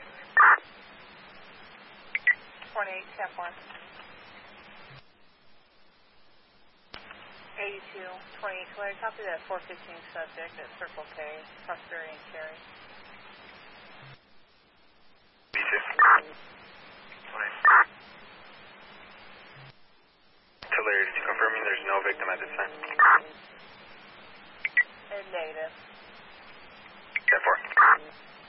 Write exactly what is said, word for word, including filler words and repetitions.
twenty-eight, ten one. eighty-two, twenty-eight, twenty. Copy that four fifteen subject at Circle K, Prosperity and Cary. B two. Tulare, did you confirm me there's no victim at this time? And negative. ten four.